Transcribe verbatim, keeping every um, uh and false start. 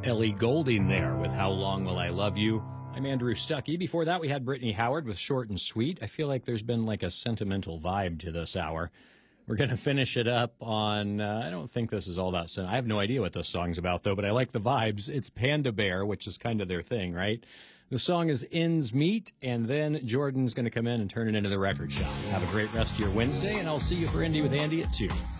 Ellie Goulding there with How Long Will I Love You? I'm Andrew Stuckey. Before that, we had Brittany Howard with Short and Sweet. I feel like there's been like a sentimental vibe to this hour. We're going to finish it up on, uh, I don't think this is all that, sen- I have no idea what this song's about, though, but I like the vibes. It's Panda Bear, which is kind of their thing, right? The song is Ends Meet, and then Jordan's going to come in and turn it into the record shop. Have a great rest of your Wednesday, and I'll see you for Indie with Andy at two.